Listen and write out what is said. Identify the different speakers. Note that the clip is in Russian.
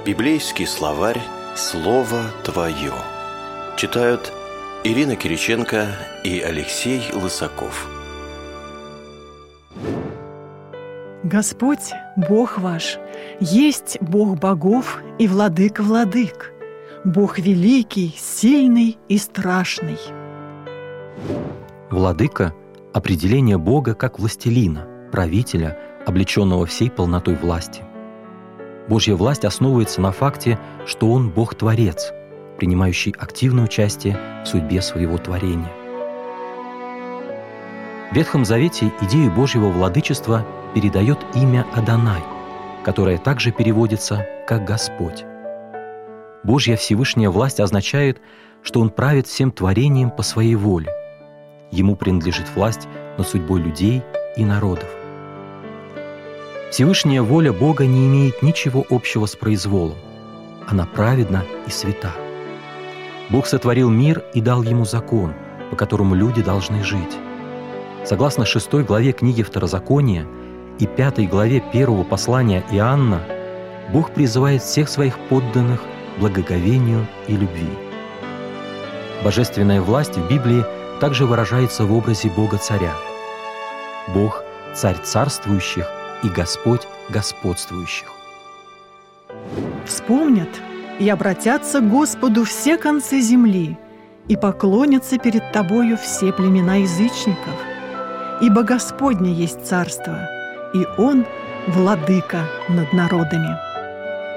Speaker 1: Библейский словарь «Слово Твое». Читают Ирина Кириченко и Алексей Лысаков.
Speaker 2: Господь, Бог ваш, есть Бог богов и владыка владык, Бог великий, сильный и страшный.
Speaker 3: Владыка – определение Бога как властелина, правителя, облеченного всей полнотой власти. Божья власть основывается на факте, что Он Бог-творец, принимающий активное участие в судьбе своего творения. В Ветхом Завете идею Божьего владычества передает имя Адонай, которое также переводится как «Господь». Божья Всевышняя власть означает, что Он правит всем творением по своей воле. Ему принадлежит власть над судьбой людей и народов. Всевышняя воля Бога не имеет ничего общего с произволом. Она праведна и свята. Бог сотворил мир и дал ему закон, по которому люди должны жить. Согласно 6 главе книги Второзакония и 5 главе 1 послания Иоанна, Бог призывает всех своих подданных к благоговению и любви. Божественная власть в Библии также выражается в образе Бога-царя. Бог – царь царствующих и Господь господствующих.
Speaker 2: Вспомнят и обратятся к Господу все концы земли, и поклонятся перед Тобою все племена язычников. Ибо Господне есть царство, и Он – владыка над народами.